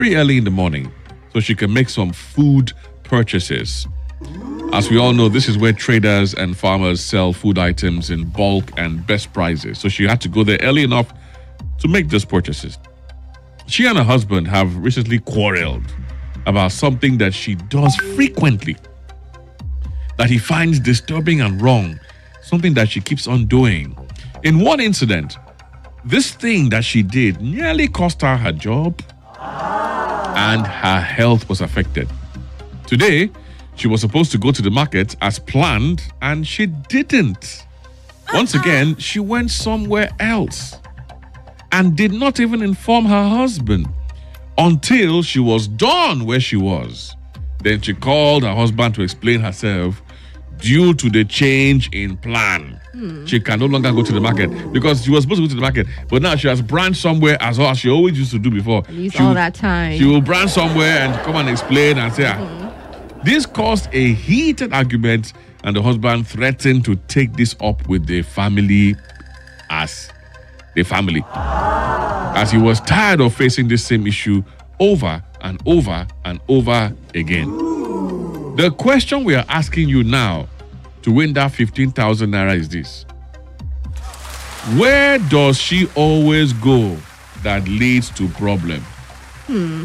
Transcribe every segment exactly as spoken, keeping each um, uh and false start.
very early in the morning so she can make some food purchases. As we all know, this is where traders and farmers sell food items in bulk and best prices. So she had to go there early enough to make those purchases. She and her husband have recently quarreled about something that she does frequently, that he finds disturbing and wrong, something that she keeps on doing. In one incident, this thing that she did nearly cost her her job and her health was affected. Today, she was supposed to go to the market as planned and she didn't. Once again, she went somewhere else and did not even inform her husband until she was done where she was. Then she called her husband to explain herself. Due to the change in plan, hmm. she can no longer go to the market because she was supposed to go to the market, but now she has branched somewhere as well as she always used to do before. Use she all will, that time. She will branch somewhere and come and explain and say, mm-hmm. This caused a heated argument, and the husband threatened to take this up with the family as the family, as he was tired of facing this same issue over and over and over again. The question we are asking you now to win that fifteen thousand naira is this. Where does she always go that leads to problem? Hmm.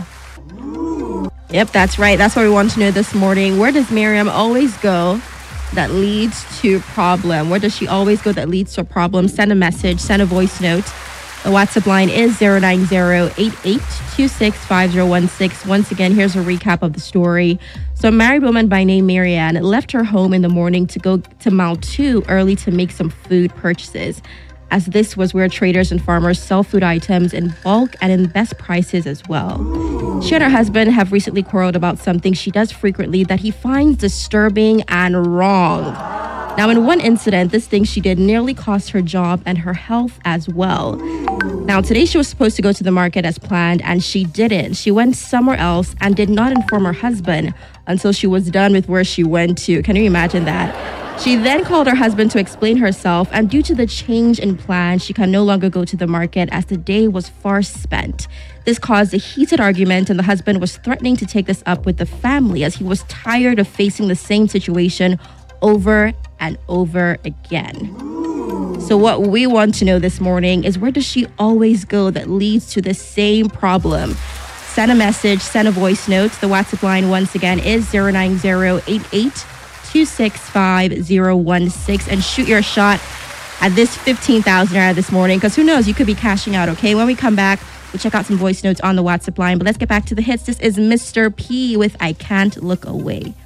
Yep, that's right. That's what we want to know this morning. Where does Miriam always go that leads to problem? Where does she always go that leads to a problem? Send a message, send a voice note. The WhatsApp line is zero nine zero, eight eight two six, five zero one six. Once again, here's a recap of the story. So a married woman by name Marianne left her home in the morning to go to Mile two early to make some food purchases, as this was where traders and farmers sell food items in bulk and in best prices as well. She and her husband have recently quarreled about something she does frequently that he finds disturbing and wrong. Now, in one incident, this thing she did nearly cost her job and her health as well. Now, today she was supposed to go to the market as planned, and she didn't. She went somewhere else and did not inform her husband until she was done with where she went to. Can you imagine that? She then called her husband to explain herself, and due to the change in plan, she can no longer go to the market as the day was far spent. This caused a heated argument, and the husband was threatening to take this up with the family as he was tired of facing the same situation over and over again. So what we want to know this morning is, where does she always go that leads to the same problem? Send a message, send a voice note. The WhatsApp line once again is zero nine zero, eight eight two six, five zero one six, and shoot your shot at this fifteen thousand naira this morning, because who knows, you could be cashing out. Okay, when we come back, we'll check out some voice notes on the WhatsApp line, but let's get back to the hits. This is Mister P with I Can't Look Away.